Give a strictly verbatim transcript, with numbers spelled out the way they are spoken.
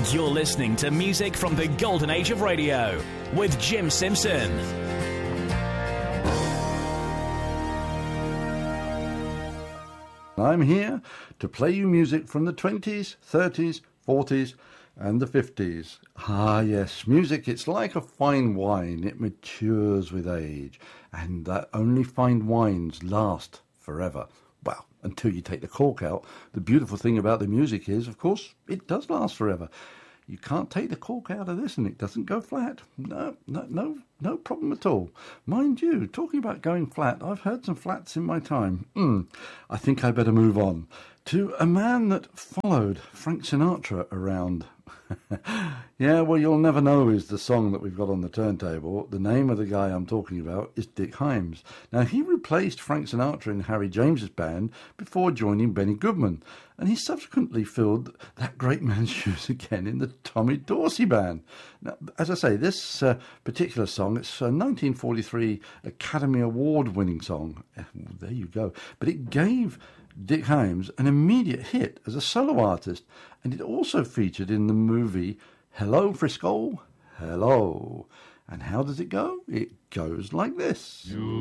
You're listening to music from the golden age of radio with Jim Simpson. I'm here to play you music from the twenties, thirties, forties and the fifties. Ah yes, music, it's like a fine wine. It matures with age, and that only fine wines last forever. Well, until you take the cork out. The beautiful thing about the music is, of course, it does last forever. You can't take the cork out of this and it doesn't go flat. No, no, no, no problem at all. Mind you, talking about going flat, I've heard some flats in my time. Mm, I think I better move on to a man that followed Frank Sinatra around. Yeah, well, You'll Never Know is the song that we've got on the turntable. The name of the guy I'm talking about is Dick Hymes. Now, he replaced Frank Sinatra in Harry James's band before joining Benny Goodman, and he subsequently filled that great man's shoes again in the Tommy Dorsey band. Now, as I say, this uh, particular song, it's a nineteen forty-three Academy Award-winning song. There you go. But it gave Dick Hymes an immediate hit as a solo artist, and it also featured in the movie Hello Frisco, Hello. And how does it go? It goes like this. You